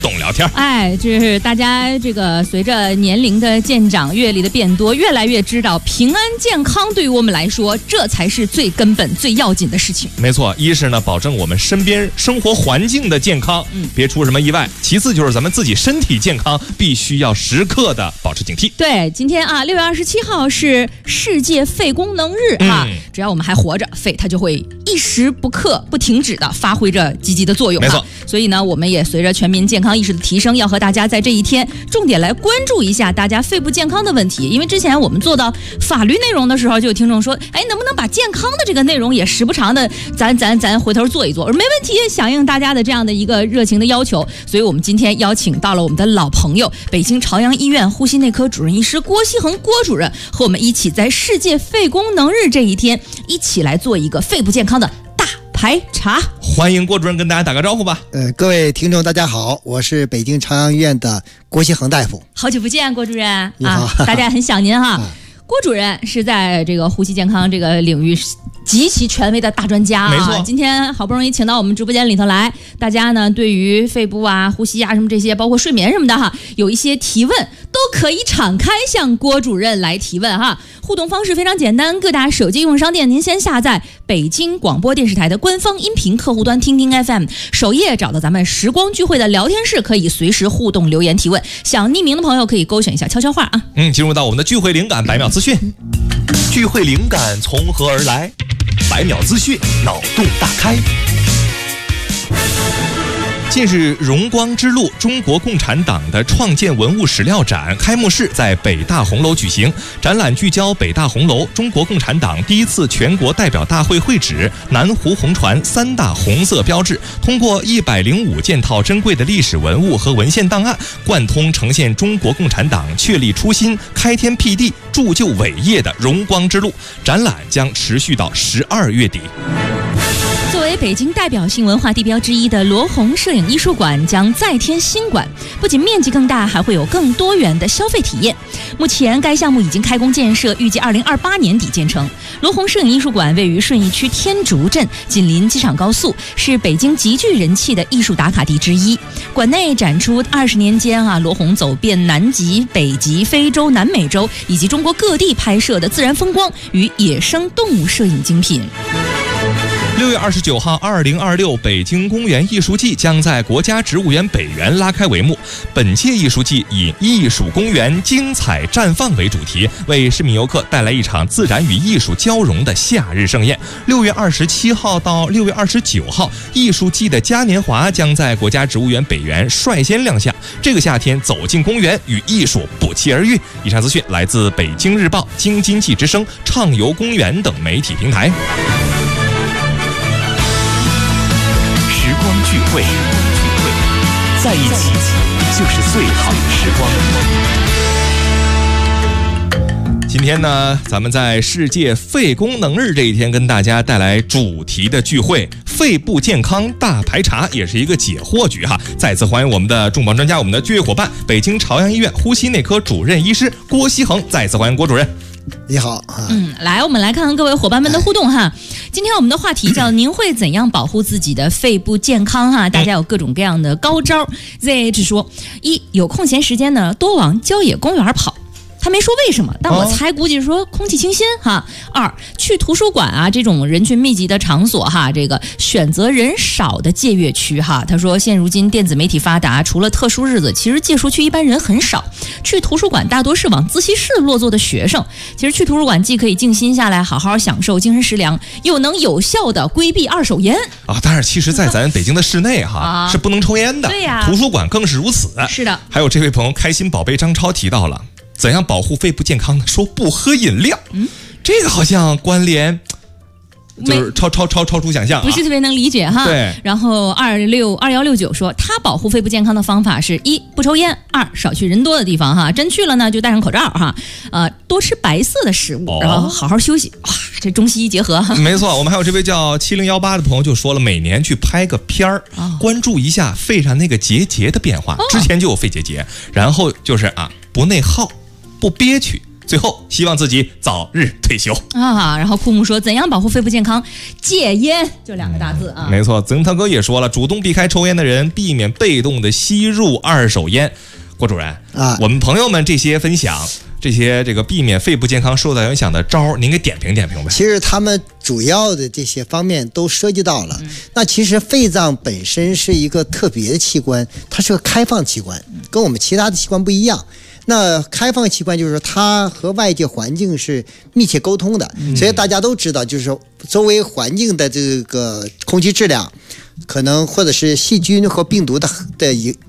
懂聊天。 哎，就是大家这个随着年龄的渐长，阅历的变多，越来越知道平安健康对于我们来说，这才是最根本、最要紧的事情。 没错，一是呢，保证我们身边生活环境的健康，别出什么意外；其次就是咱们自己身体健康，必须要时刻的保持警惕。 对，今天啊，6月27号是世界肺功能日啊，只要我们还活着，肺它就会一时不刻、不停止的发挥着积极的作用。 没错， 所以呢，我们也随着全民健康意识的提升，要和大家在这一天重点来关注一下大家肺部健康的问题。因为之前我们做到法律内容的时候，就有听众说，哎，能不能把健康的这个内容也时不常的咱回头做一做？我说没问题，响应大家的这样的一个热情的要求。所以我们今天邀请到了我们的老朋友，北京朝阳医院呼吸内科主任医师郭希恒郭主任，和我们一起在世界肺功能日这一天，一起来做一个肺部健康的大排查。 欢迎郭主任跟大家打个招呼吧。 各位听众大家好，我是北京朝阳医院的郭希恒大夫。 好久不见，郭主任。 你好， 大家很想您哈。郭主任是在这个呼吸健康这个领域极其权威的大专家啊。 没错， 今天好不容易请到我们直播间里头来，大家呢对于肺部啊、呼吸啊什么这些，包括睡眠什么的哈，有一些提问都可以敞开向郭主任来提问哈。互动方式非常简单，各大手机应用商店您先下载北京广播电视台的官方音频客户端听听 FM， 首页找到咱们时光聚会的聊天室，可以随时互动留言提问。想匿名的朋友可以勾选一下悄悄话啊。 进入到我们的聚会灵感100秒资讯。聚会灵感从何而来？100秒资讯，脑洞大开。近日，荣光之路中国共产党的创建文物史料展开幕式在北大红楼举行。展览聚焦北大红楼中国共产党第一次全国代表大会会址南湖红船3大红色标志，通过105件套珍贵的历史文物和文献档案，贯通呈现中国共产党确立初心、开天辟地、铸就伟业的荣光之路。展览将持续到12月底。 作为北京代表性文化地标之一的罗红摄影艺术馆将再添新馆，不仅面积更大，还会有更多元的消费体验。目前该项目已经开工建设，预计2028年底建成。罗红摄影艺术馆位于顺义区天竺镇，紧邻机场高速，是北京极具人气的艺术打卡地之一。馆内展出20年间罗红走遍南极、北极、非洲、南美洲以及中国各地拍摄的自然风光与野生动物摄影精品。 6月29号，2026北京公园艺术季将在国家植物园北园拉开帷幕。本届艺术季以艺术公园精彩绽放为主题，为市民游客带来一场自然与艺术交融的夏日盛宴。6月27号到6月29号，艺术季的嘉年华将在国家植物园北园率先亮相。这个夏天，走进公园，与艺术不期而遇。以上资讯来自北京日报、京津冀之声、畅游公园等媒体平台。 时光聚会，在一起就是最好的时光。 今天呢，咱们在世界肺功能日这一天，跟大家带来主题的聚会——肺部健康大排查，也是一个解惑局哈。再次欢迎我们的重磅专家，我们的聚会伙伴，北京朝阳医院呼吸内科主任医师郭希恒。再次欢迎郭主任。 你好啊。 来，我们来看看各位伙伴们的互动哈。今天我们的话题叫您会怎样保护自己的肺部健康哈？大家有各种各样的高招。ZH 说：1. 有空闲时间呢，多往郊野公园跑。他没说为什么，但我猜估计是说空气清新哈。2. 去图书馆啊这种人群密集的场所哈，这个选择人少的借阅区哈。他说现如今电子媒体发达，除了特殊日子，其实借书区一般人很少。去图书馆大多是往自习室落座的学生。其实去图书馆既可以静心下来，好好享受精神食粮，又能有效的规避二手烟啊。但是其实，在咱北京的室内哈是不能抽烟的， 对呀， 图书馆更是如此。 是的。 还有这位朋友开心宝贝张超提到了。怎样保护肺部健康呢？说不喝饮料，这个好像关联就是超出想象， 不是特别能理解哈。 对。 然后2169说，他保护肺部健康的方法是1. 不抽烟，2. 少去人多的地方哈，真去了呢就戴上口罩哈，多吃白色的食物，然后好好休息。哇，这中西医结合。 没错，我们还有这位叫7018的朋友就说了，每年去拍个片儿，关注一下肺上那个结节的变化，之前就有肺结节，然后就是不内耗。不憋屈， 最后，希望自己早日退休啊。然后库木说，怎样保护肺部健康？戒烟，就2个大字啊。 没错，曾涛哥也说了，主动避开抽烟的人，避免被动的吸入二手烟。郭主任啊，我们朋友们这些分享，这些避免肺部健康受到影响的招，您给点评点评呗。 其实他们主要的这些方面都涉及到了。那其实肺脏本身是一个特别的器官，它是个开放器官，跟我们其他的器官不一样。那开放器官就是说它和外界环境是密切沟通的，所以大家都知道，就是说周围环境的这个空气质量可能或者是细菌和病毒的